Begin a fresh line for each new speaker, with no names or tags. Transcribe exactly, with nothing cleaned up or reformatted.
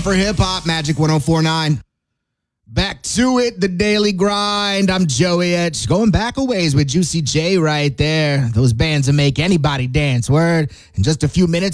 for hip hop, Magic one oh four point nine. Back to it, the daily grind. I'm Joey Etch, going back a ways with Juicy J right there. Those bands that make anybody dance. Word. In just a few minutes,